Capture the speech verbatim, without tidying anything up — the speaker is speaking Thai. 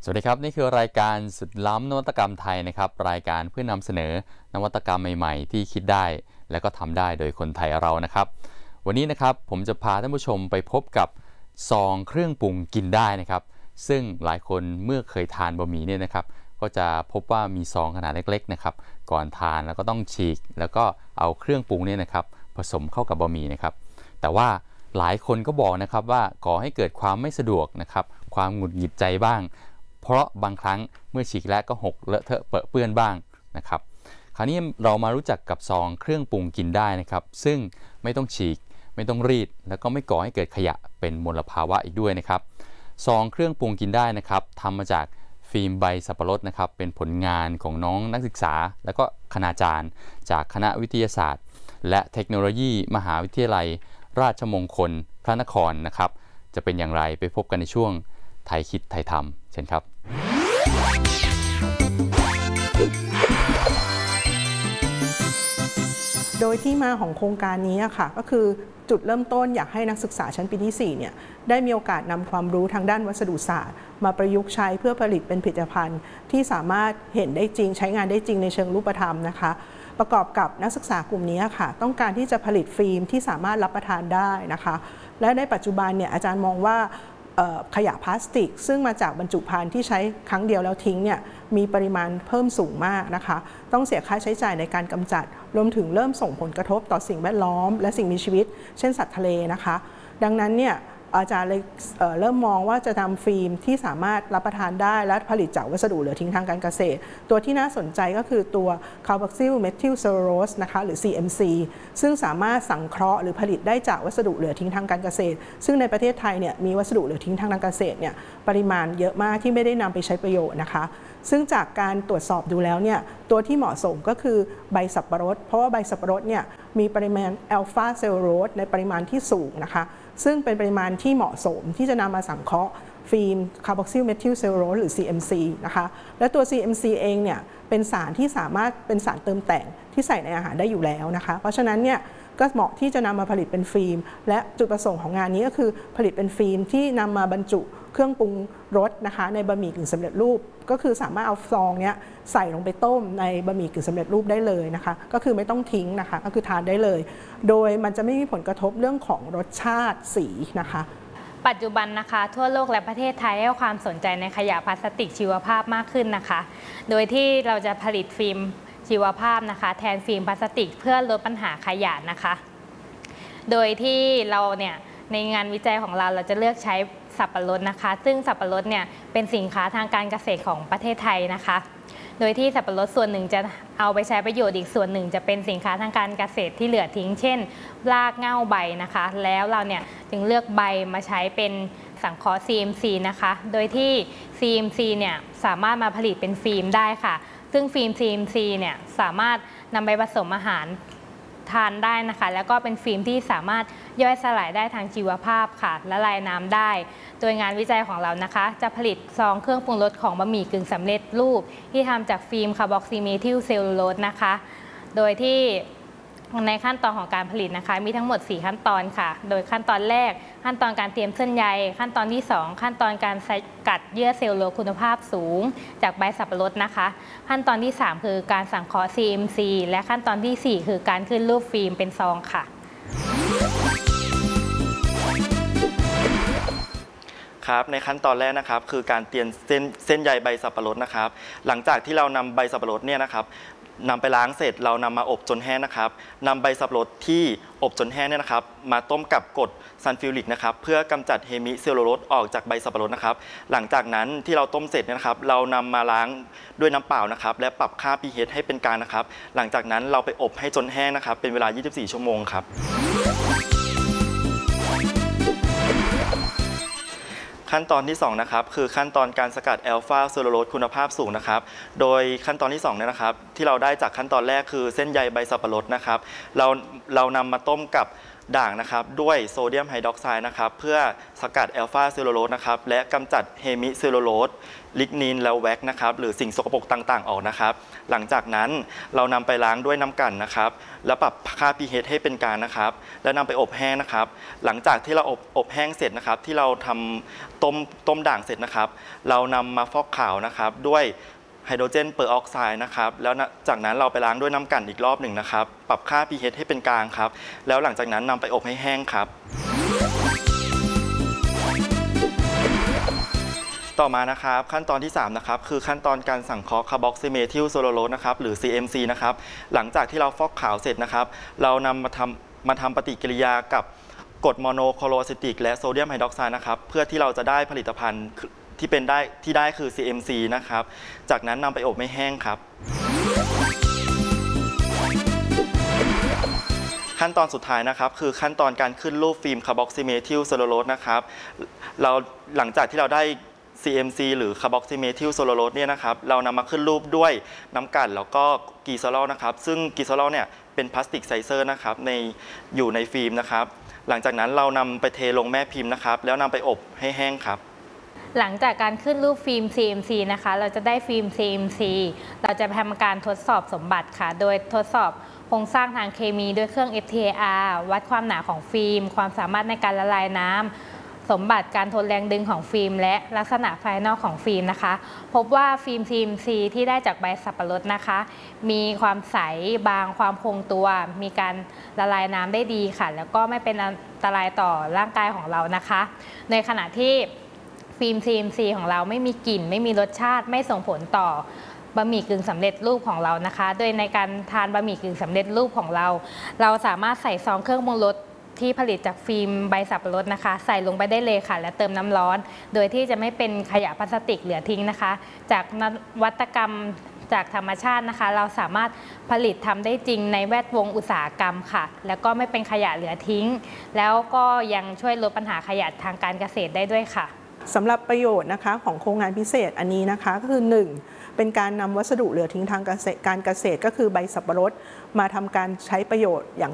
สวัสดีครับนี่คือรายการสุดล้ำนวัตกรรมไทยนะครับรายการเพื่อนำเสนอนวัตกรรมใหม่ๆที่คิดได้และก็ทำได้โดยคนไทยเรานะครับวันนี้นะครับผมจะพาท่านผู้ชมไปพบกับซองเครื่องปรุงกินได้นะครับซึ่งหลายคนเมื่อเคยทานบะหมี่เนี่ยนะครับก็จะพบว่ามีซองขนาดเล็กๆนะครับก่อนทานแล้วก็ต้องฉีกแล้วก็เอาเครื่องปรุงเนี่ยนะครับผสมเข้ากับบะหมี่นะครับแต่ว่าหลายคนก็บอกนะครับว่าก่อให้เกิดความไม่สะดวกนะครับความหงุดหงิดใจบ้างเพราะบางครั้งเมื่อฉีกแล้วก็หกเลอะเทอะเปอะเปื้อนบ้างนะครับคราวนี้เรามารู้จักกับซองเครื่องปรุงกินได้นะครับซึ่งไม่ต้องฉีกไม่ต้องรีดแล้วก็ไม่ก่อให้เกิดขยะเป็นมลภาวะอีกด้วยนะครับซองเครื่องปรุงกินได้นะครับทำมาจากฟิล์มใบสับปะรดนะครับเป็นผลงานของน้องนักศึกษาและก็คณาจารย์จากคณะวิทยาศาสตร์และเทคโนโลยีมหาวิทยาลัยราชมงคลพระนครนะครับจะเป็นอย่างไรไปพบกันในช่วงไทยคิดไทยทำเช่นครับโดยที่มาของโครงการนี้ค่ะก็คือจุดเริ่มต้นอยากให้นักศึกษาชั้นปีที่สี่เนี่ยได้มีโอกาสนำความรู้ทางด้านวัสดุศาสตร์มาประยุกต์ใช้เพื่อผลิตเป็นผลิตภัณฑ์ที่สามารถเห็นได้จริงใช้งานได้จริงในเชิงรูปธรรมนะคะประกอบกับนักศึกษากลุ่มนี้ค่ะต้องการที่จะผลิตฟิล์มที่สามารถรับประทานได้นะคะและในปัจจุบันเนี่ยอาจารย์มองว่าขยะพลาสติกซึ่งมาจากบรรจุภัณฑ์ที่ใช้ครั้งเดียวแล้วทิ้งเนี่ยมีปริมาณเพิ่มสูงมากนะคะต้องเสียค่าใช้จ่ายในการกำจัดรวมถึงเริ่มส่งผลกระทบต่อสิ่งแวดล้อมและสิ่งมีชีวิตเช่นสัตว์ทะเลนะคะดังนั้นเนี่ยอาจารย์เลย เอ่อ เริ่มมองว่าจะทำฟิล์มที่สามารถรับประทานได้และผลิตจากวัสดุเหลือทิ้งทางการเกษตรตัวที่น่าสนใจก็คือตัว Carboxyl Methyl Cellulose นะคะหรือ ซี เอ็ม ซี ซึ่งสามารถสังเคราะห์หรือผลิตได้จากวัสดุเหลือทิ้งทางการเกษตรซึ่งในประเทศไทยเนี่ยมีวัสดุเหลือทิ้งทางการเกษตรเนี่ยปริมาณเยอะมากที่ไม่ได้นำไปใช้ประโยชน์นะคะซึ่งจากการตรวจสอบดูแล้วเนี่ยตัวที่เหมาะสมก็คือใบสับปะรดเพราะว่าใบสับปะรดเนี่ยมีปริมาณอัลฟาเซลลูโลสในปริมาณที่สูงนะคะซึ่งเป็นปริมาณที่เหมาะสมที่จะนำมาสังเคราะห์ฟิล์มคาร์บอกซิลเมทิลเซลลูโลสหรือ ซี เอ็ม ซี นะคะและตัว ซี เอ็ม ซี เองเนี่ยเป็นสารที่สามารถเป็นสารเติมแต่งที่ใส่ในอาหารได้อยู่แล้วนะคะเพราะฉะนั้นเนี่ยก็เหมาะที่จะนำมาผลิตเป็นฟิล์มและจุดประสงค์ของงานนี้ก็คือผลิตเป็นฟิล์มที่นำมาบรรจุเครื่องปรุงรสนะคะในบะหมี่กึ่งสำเร็จรูปก็คือสามารถเอาซองเนี้ยใส่ลงไปต้มในบะหมี่กึ่งสำเร็จรูปได้เลยนะคะก็คือไม่ต้องทิ้งนะคะก็คือทานได้เลยโดยมันจะไม่มีผลกระทบเรื่องของรสชาติสีนะคะปัจจุบันนะคะทั่วโลกและประเทศไทยให้ความสนใจในขยะพลาสติกชีวภาพมากขึ้นนะคะโดยที่เราจะผลิตฟิล์มชีวภาพนะคะแทนฟิล์มพลาสติกเพื่อลดปัญหาขยะนะคะโดยที่เราเนี่ยในงานวิจัยของเราเราจะเลือกใช้สับปะรดนะคะซึ่งสับปะรดเนี่ยเป็นสินค้าทางการเกษตรของประเทศไทยนะคะโดยที่สับปะรดส่วนหนึ่งจะเอาไปใช้ประโยชน์อีกส่วนหนึ่งจะเป็นสินค้าทางการเกษตรที่เหลือทิ้งเช่นรากเหง้าใบนะคะแล้วเราเนี่ยจึงเลือกใบมาใช้เป็นสังเคราะห์ ซี เอ็ม ซี นะคะโดยที่ ซี เอ็ม ซี เนี่ยสามารถมาผลิตเป็นฟิล์มได้ค่ะซึ่งฟิล์ม ซี เอ็ม ซี เนี่ยสามารถนำไปผสมอาหารทานได้นะคะแล้วก็เป็นฟิล์มที่สามารถย่อยสลายได้ทางชีวภาพค่ะละลายน้ำได้โดยงานวิจัยของเรานะคะจะผลิตซองเครื่องปรุงรสของบะหมี่กึ่งสำเร็จรูปที่ทำจากฟิล์มคาร์บอกซิเมทิลเซลลูโลสนะคะโดยที่ในขั้นตอนของการผลิตนะคะมีทั้งหมดสี่ขั้นตอนค่ะโดยขั้นตอนแรกขั้นตอนการเตรียมเส้นใยขั้นตอนที่สองขั้นตอนการสกัดเยื่อเซลลูโลสคุณภาพสูงจากใบสับปะรดนะคะขั้นตอนที่สามคือการสังเคราะห์ ซี เอ็ม ซี และขั้นตอนที่สี่คือการขึ้นรูปฟิล์มเป็นซองค่ะครับในขั้นตอนแรกนะครับคือการเตรียมเส้นเส้นใยใบสับปะรดนะครับหลังจากที่เรานำใบสับปะรดเนี่ยนะครับนำไปล้างเสร็จเรานำมาอบจนแห้งนะครับนำใบสับปะรดที่อบจนแห้งเนี่ยนะครับมาต้มกับกรดซัลฟิวริกนะครับเพื่อกำจัดเฮมิเซลลูโลสออกจากใบสับปะรดนะครับหลังจากนั้นที่เราต้มเสร็จเนี่ยนะครับเรานำมาล้างด้วยน้ำเปล่านะครับและปรับค่า พี เอช ให้เป็นกลางนะครับหลังจากนั้นเราไปอบให้จนแห้งนะครับเป็นเวลายี่สิบสี่ชั่วโมงครับขั้นตอนที่สองนะครับคือขั้นตอนการสกัดแอลฟาเซลลูโลสคุณภาพสูงนะครับโดยขั้นตอนที่สองเนี่ยนะครับที่เราได้จากขั้นตอนแรกคือเส้นใยใบสับปะรดนะครับเราเรานำมาต้มกับด่างนะครับด้วยโซเดียมไฮดรอกไซด์นะครับเพื่อสกัดแอลฟาเซลลูโลสนะครับและกำจัดเฮมิเซลลูโลสลิกนินและแว็กนะครับหรือสิ่งสกปรกต่างๆออกนะครับหลังจากนั้นเรานำไปล้างด้วยน้ำกลั่นนะครับแล้วปรับค่า พี เอช ให้เป็นกลางนะครับแล้วนำไปอบแห้งนะครับหลังจากที่เราอบอบแห้งเสร็จนะครับที่เราทำต้มต้มด่างเสร็จนะครับเรานำมาฟอกขาวนะครับด้วยไฮโดรเจนเปอร์ออกไซด์นะครับแล้วจากนั้นเราไปล้างด้วยน้ำกลั่นอีกรอบหนึ่งนะครับปรับค่า พี เอช ให้เป็นกลางครับแล้วหลังจากนั้นนำไปอบให้แห้งครับต่อมานะครับขั้นตอนที่สามนะครับคือขั้นตอนการสังเคราะห์คาร์บอกซิเมทิลโซโลโรสนะครับหรือ ซี เอ็ม ซี นะครับหลังจากที่เราฟอกขาวเสร็จนะครับเรานำมาทำมาทำปฏิกิริยากับกรดโมโนโคโลอะซิติกและโซเดียมไฮดรอกไซด์นะครับเพื่อที่เราจะได้ผลิตภัณฑ์ที่เป็นได้ที่ได้คือ ซี เอ็ม ซี นะครับจากนั้นนำไปอบให้แห้งครับขั้นตอนสุดท้ายนะครับคือขั้นตอนการขึ้นรูปฟิล์มคาร์บอกซิเมทิลโซโลโรสนะครับเราหลังจากที่เราได้ ซี เอ็ม ซี หรือคาร์บอกซิเมทิลโซโลโรสเนี่ยนะครับเรานำมาขึ้นรูปด้วยน้ำกลั่นแล้วก็กีซอลนะครับซึ่งกีซอลเนี่ยเป็นพลาสติกไซเซอร์นะครับในอยู่ในฟิล์มนะครับหลังจากนั้นเรานำไปเทลงแม่พิมพ์นะครับแล้วนำไปอบให้แห้งครับหลังจากการขึ้นรูปฟิล์ม ซี เอ็ม ซี นะคะเราจะได้ฟิล์ม ซี เอ็ม ซี เราจะทำการทดสอบสมบัติค่ะโดยทดสอบโครงสร้างทางเคมีด้วยเครื่อง เอฟ ที เอ อาร์ วัดความหนาของฟิล์มความสามารถในการละลายน้ำสมบัติการทนแรงดึงของฟิล์มและลักษณะภายนอกของฟิล์มนะคะพบว่าฟิล์ม ซี เอ็ม ซี ที่ได้จากใบสับปะรดนะคะมีความใสบางความคงตัวมีการละลายน้ำได้ดีค่ะแล้วก็ไม่เป็นอันตรายต่อร่างกายของเรานะคะในขณะที่ฟิล์ม ซี เอ็ม ซี ของเราไม่มีกลิ่นไม่มีรสชาติไม่ส่งผลต่อบะหมี่กึ่งสำเร็จรูปของเรานะคะโดยในการทานบะหมี่กึ่งสำเร็จรูปของเราเราสามารถใส่ซองเครื่องปรุงรสที่ผลิตจากฟิล์มใบสับปะรดนะคะใส่ลงไปได้เลยค่ะและเติมน้ำร้อนโดยที่จะไม่เป็นขยะพลาสติกเหลือทิ้งนะคะจากนวัตกรรมจากธรรมชาตินะคะเราสามารถผลิตทำได้จริงในแวดวงอุตสาหกรรมค่ะแล้วก็ไม่เป็นขยะเหลือทิ้งแล้วก็ยังช่วยลดปัญหาขยะทางการเกษตรได้ด้วยค่ะสำหรับประโยชน์นะคะของโครงงานพิเศษอันนี้นะคะก็คือหนึ่งเป็นการนำวัสดุเหลือทิ้งทางการเกษตรก็คือใบสับปะรดมาทำการใช้ประโยชน์อย่าง